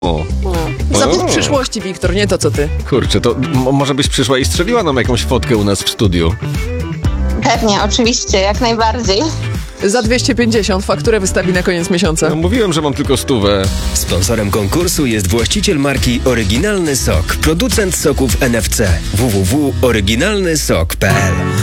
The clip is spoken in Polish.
Zawód przyszłości, Wiktor, nie to co ty. Kurczę, to może byś przyszła i strzeliła nam jakąś fotkę u nas w studiu. Pewnie, oczywiście, jak najbardziej. Za 250 fakturę wystawi na koniec miesiąca. No, mówiłem, że mam tylko 100. Sponsorem konkursu jest właściciel marki Oryginalny Sok, producent soków NFC. www.oryginalnysok.pl